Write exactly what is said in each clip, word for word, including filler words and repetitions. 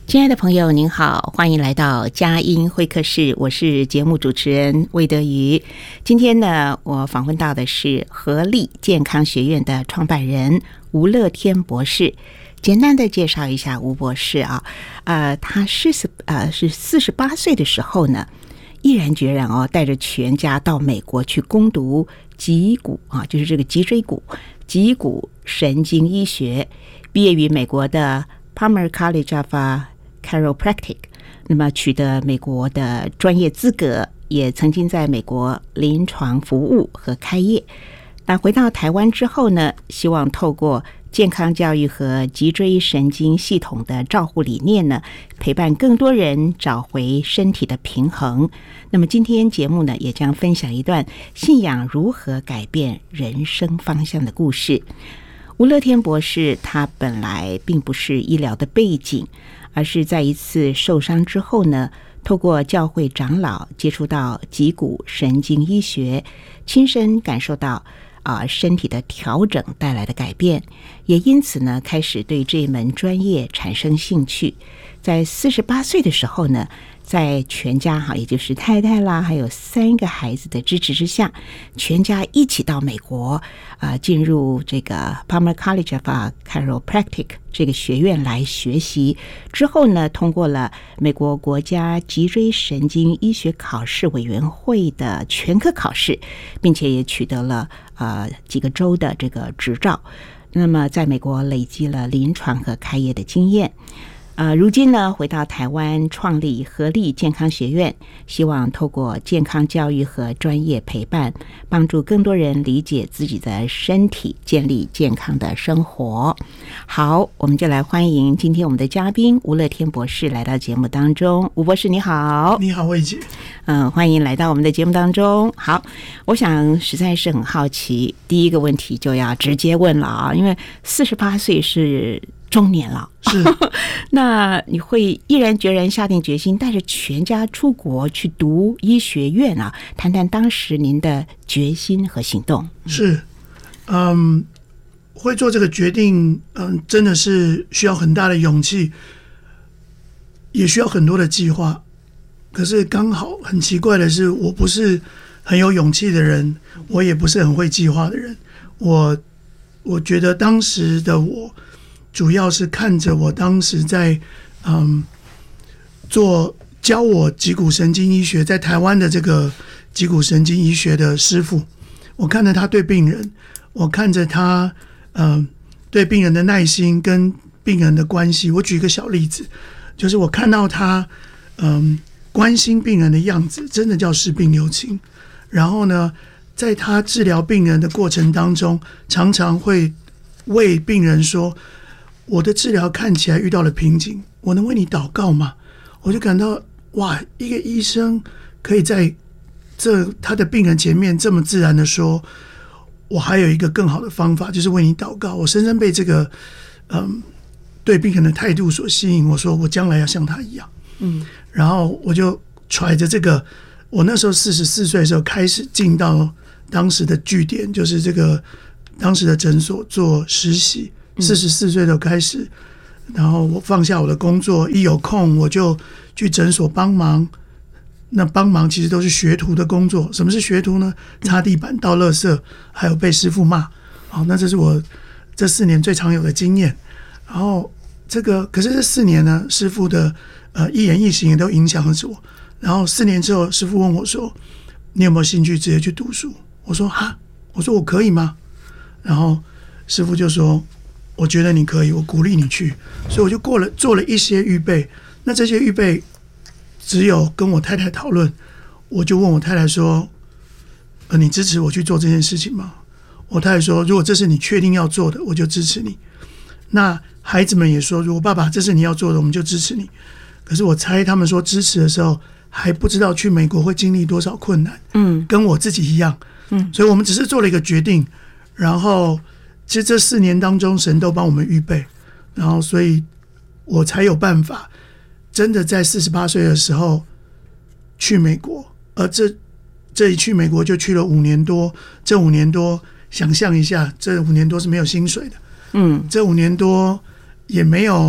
亲爱的朋友您好，欢迎来到佳音会客室，我是节目主持人魏德瑜。今天呢，我访问到的是合力健康学院的创办人吴乐天博士。简单的介绍一下吴博士啊，呃，他是呃是四十八岁的时候呢，毅然决然哦，带着全家到美国去攻读脊骨啊，就是这个脊椎骨脊骨神经医学，毕业于美国的 Palmer College of Chiropractic， 那么取得美国的专业资格，也曾经在美国临床服务和开业。那回到台湾之后呢，希望透过健康教育和脊椎神经系统的照护理念呢，陪伴更多人找回身体的平衡。那么今天节目呢，也将分享一段信仰如何改变人生方向的故事。吴乐天博士他本来并不是医疗的背景，而是在一次受伤之后呢，透过教会长老接触到脊骨神经医学，亲身感受到啊，身体的调整带来的改变，也因此呢，开始对这门专业产生兴趣。在四十八岁的时候呢，在全家哈，也就是太太啦，还有三个孩子的支持之下，全家一起到美国啊、呃，进入这个 Palmer College of Chiropractic 这个学院来学习。之后呢，通过了美国国家脊椎神经医学考试委员会的全科考试，并且也取得了呃几个州的这个执照。那么在美国累积了临床和开业的经验。呃，如今呢，回到台湾创立合力健康学院，希望透过健康教育和专业陪伴，帮助更多人理解自己的身体，建立健康的生活。好，我们就来欢迎今天我们的嘉宾吴乐天博士来到节目当中。吴博士你好。 你好，魏姐。 嗯，欢迎来到我们的节目当中。好，我想实在是很好奇，第一个问题就要直接问了啊，因为四十八岁是中年了， 是那你会毅然决然下定决心带着全家出国去读医学院啊？谈谈当时您的决心和行动。 是，嗯，会做这个决定，嗯，真的是需要很大的勇气，也需要很多的计划。可是刚好很奇怪的是，我不是很有勇气的人，我也不是很会计划的人。我我觉得当时的我，主要是看着我当时在嗯做教我脊骨神经医学在台湾的这个脊骨神经医学的师傅，我看着他对病人，我看着他嗯对病人的耐心跟病人的关系。我举一个小例子，就是我看到他嗯关心病人的样子，真的叫视病留情。然后呢，在他治疗病人的过程当中，常常会为病人说，我的治疗看起来遇到了瓶颈，我能为你祷告吗？我就感到哇，一个医生可以在这他的病人前面这么自然的说，我还有一个更好的方法，就是为你祷告。我深深被这个嗯对病人的态度所吸引，我说我将来要像他一样。嗯，然后我就揣着这个，我那时候四十四岁的时候开始进到当时的据点，就是这个当时的诊所做实习。四十四岁就开始，然后我放下我的工作，一有空我就去诊所帮忙。那帮忙其实都是学徒的工作。什么是学徒呢？擦地板、倒垃圾，还有被师傅骂。好，那这是我这四年最常有的经验。然后这个，可是这四年呢，师傅的呃一言一行也都影响着我。然后四年之后，师傅问我说：“你有没有兴趣直接去读书？”我说：“哈，我说我可以吗？”然后师傅就说：“我觉得你可以，我鼓励你去。”所以我就过了做了一些预备。那这些预备只有跟我太太讨论，我就问我太太说：“呃，你支持我去做这件事情吗？”我太太说：“如果这是你确定要做的，我就支持你。”那孩子们也说：“如果爸爸这是你要做的，我们就支持你。”可是我猜他们说支持的时候，还不知道去美国会经历多少困难。嗯，跟我自己一样。嗯，所以我们只是做了一个决定，然后其实这四年当中，神都帮我们预备，然后所以我才有办法真的在四十八岁的时候去美国。而这这一去美国就去了五年多，这五年多想象一下，这五年多是没有薪水的。嗯，这五年多也没有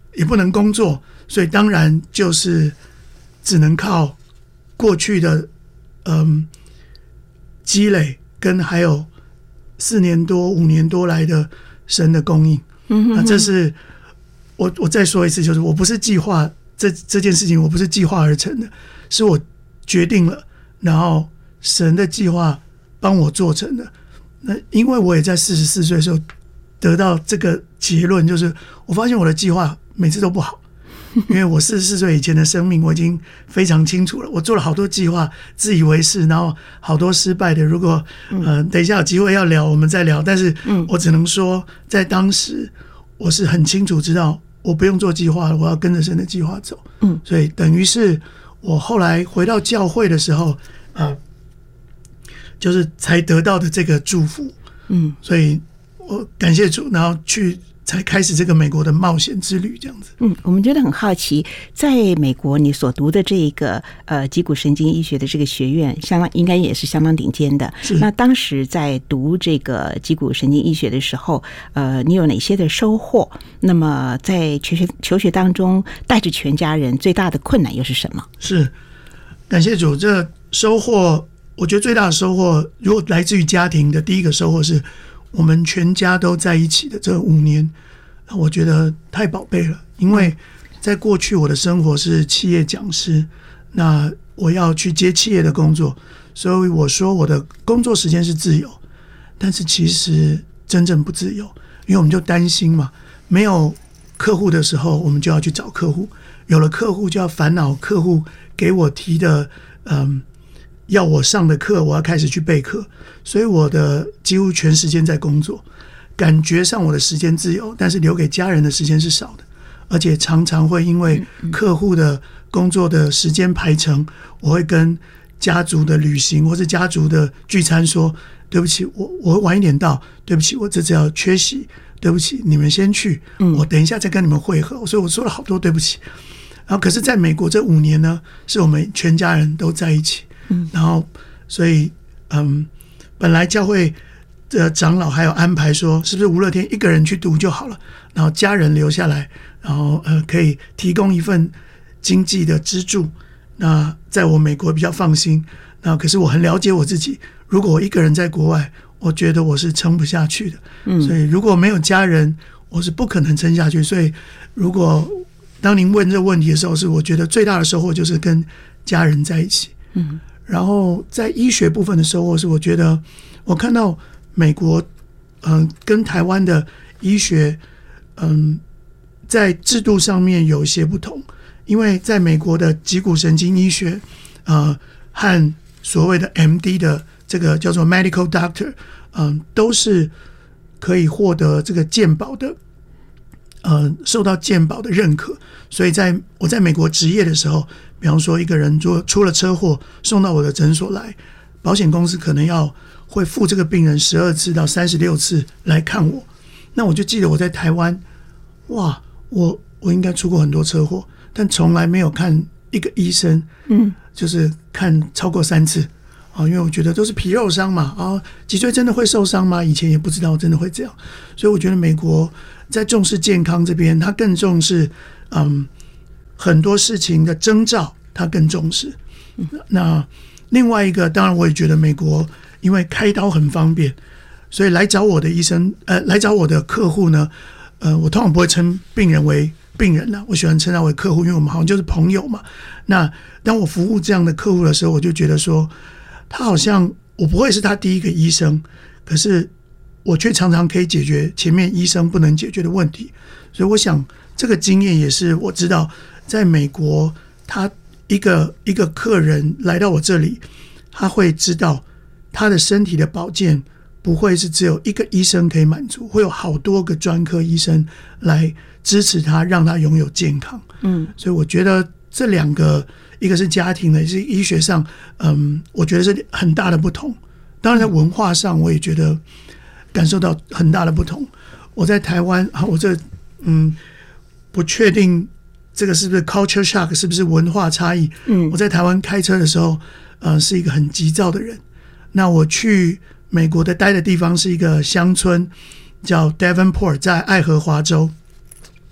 也不能工作，所以当然就是只能靠过去的嗯积累跟还有四年多五年多来的神的供应。嗯哼哼，那这是我我再说一次，就是我不是计划这这件事情，我不是计划而成的，是我决定了，然后神的计划帮我做成的。那因为我也在四十四岁的时候得到这个结论，就是我发现我的计划每次都不好，因为我四十四岁以前的生命我已经非常清楚了，我做了好多计划，自以为是，然后好多失败的。如果呃等一下有机会要聊，我们再聊。但是我只能说，在当时我是很清楚知道我不用做计划了，我要跟着神的计划走。嗯，所以等于是我后来回到教会的时候，呃，就是才得到的这个祝福。嗯，所以我感谢主，然后去才开始这个美国的冒险之旅，这样子。 嗯，我们觉得很好奇，在美国你所读的这一个呃脊骨神经医学的这个学院，相当应该也是相当顶尖的。那当时在读这个脊骨神经医学的时候，呃，你有哪些的收获？那么在求学求学当中，带着全家人最大的困难又是什么？ 是，感谢主，这收获，我觉得最大的收获，如果来自于家庭的第一个收获是，我们全家都在一起的这五年，我觉得太宝贝了。因为在过去我的生活是企业讲师，那我要去接企业的工作，所以我说我的工作时间是自由，但是其实真正不自由，因为我们就担心嘛，没有客户的时候我们就要去找客户，有了客户就要烦恼客户给我提的嗯要我上的课，我要开始去备课，所以我的几乎全时间在工作，感觉上我的时间自由，但是留给家人的时间是少的，而且常常会因为客户的工作的时间排程，我会跟家族的旅行或是家族的聚餐说，对不起，我我会晚一点到，对不起，我这次要缺席，对不起，你们先去，我等一下再跟你们会合，所以我说了好多对不起。然后可是在美国这五年呢，是我们全家人都在一起，然后所以嗯，本来教会的长老还有安排说，是不是吴乐天一个人去读就好了，然后家人留下来，然后呃可以提供一份经济的资助。那在我美国比较放心，那可是我很了解我自己，如果我一个人在国外，我觉得我是撑不下去的。嗯，所以如果没有家人，我是不可能撑下去。所以如果当您问这个问题的时候，是我觉得最大的收获就是跟家人在一起。嗯，然后在医学部分的收获是，我觉得我看到美国，嗯、呃，跟台湾的医学，嗯、呃，在制度上面有一些不同，因为在美国的脊骨神经医学，呃，和所谓的 M D 的这个叫做 Medical Doctor， 嗯、呃，都是可以获得这个健保的。呃，受到健保的认可，所以在我在美国执业的时候，比方说一个人做出了车祸送到我的诊所来，保险公司可能要会付这个病人十二次到三十六次来看我。那我就记得我在台湾，哇，我我应该出过很多车祸，但从来没有看一个医生，嗯，就是看超过三次啊，因为我觉得都是皮肉伤嘛，啊，脊椎真的会受伤吗？以前也不知道真的会这样，所以我觉得美国在重视健康这边，他更重视嗯很多事情的征兆，他更重视。那另外一个，当然我也觉得美国因为开刀很方便，所以来找我的医生，呃，来找我的客户呢，呃，我通常不会称病人为病人啦，我喜欢称他为客户，因为我们好像就是朋友嘛。那当我服务这样的客户的时候，我就觉得说，他好像我不会是他第一个医生，可是我却常常可以解决前面医生不能解决的问题，所以我想这个经验也是我知道，在美国，他一个一个客人来到我这里，他会知道他的身体的保健不会是只有一个医生可以满足，会有好多个专科医生来支持他，让他拥有健康。嗯，所以我觉得这两个，一个是家庭的，也是医学上，嗯，我觉得是很大的不同。当然在文化上，我也觉得感受到很大的不同。我在台湾，我这嗯不确定这个是不是 culture shock， 是不是文化差异？嗯，我在台湾开车的时候，呃，是一个很急躁的人。那我去美国的待的地方是一个乡村，叫 Devonport， 在爱荷华州。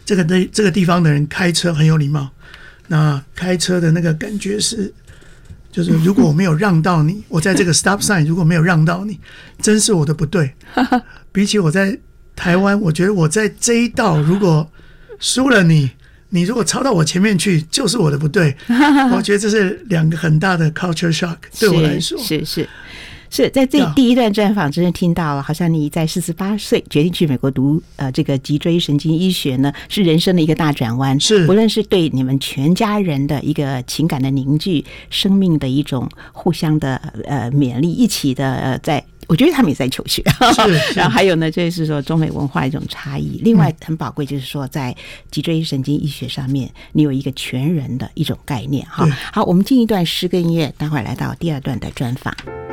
这个地这个地方的人开车很有礼貌，那开车的那个感觉是，就是如果我没有让到你，我在这个 stop sign 如果没有让到你，真是我的不对。比起我在台湾，我觉得我在这一道如果输了你，你如果超到我前面去，就是我的不对。我觉得这是两个很大的 culture shock 对我来说。 是是是。是在这第一段专访真的听到了，好像你在四十八岁决定去美国读呃这个脊椎神经医学呢，是人生的一个大转弯。 是， 无论是对你们全家人的一个情感的凝聚，生命的一种互相的呃勉励，一起的呃在。我觉得他们也在求学，然后还有呢，就是说中美文化一种差异。另外很宝贵，就是说在脊椎神经医学上面，你有一个全人的一种概念哈。好，我们进一段诗歌音乐，待会儿来到第二段的专访。